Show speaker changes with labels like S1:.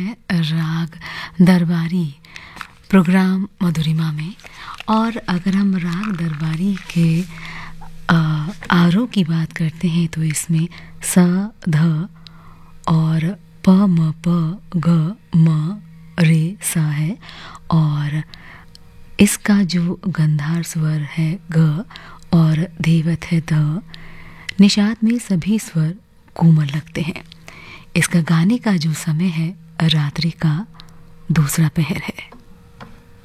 S1: राग दरबारी प्रोग्राम मधुरिमा में। और अगर हम राग दरबारी के आरोह की बात करते हैं तो इसमें स ध और प म प ग म रे सा है, और इसका जो गंधार स्वर है ग और धीवत है ध। निषाद में सभी स्वर कोमल लगते हैं। इसका गाने का जो समय है रात्रि का दूसरा पहर है।